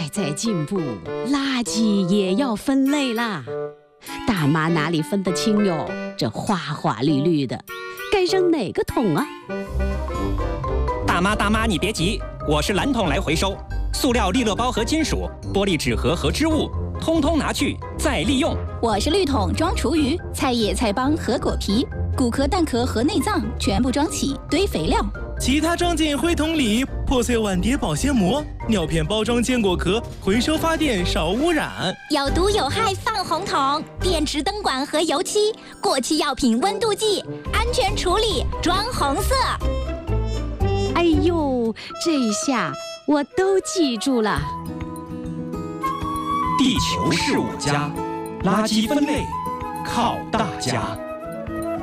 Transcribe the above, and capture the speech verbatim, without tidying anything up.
在进步，垃圾也要分类啦。大妈哪里分得清哟？这花花绿绿的，该扔哪个桶啊？ 大妈大妈，你别急，我是蓝桶来回收。塑料利乐包和金属、玻璃纸盒和织物，通通拿去再利用。 我是绿桶装厨余，菜叶、菜帮和果皮，骨壳、蛋壳和内脏全部装起堆肥料。 其他装进灰桶里，破碎碗碟保鲜膜，尿片包装坚果壳，回收发电少污染。 有毒有害放红桶，电池灯管和油漆，过期药品温度计，安全处理装红色。 哎呦，这下我都记住了。 地球是我家，垃圾分类靠大家。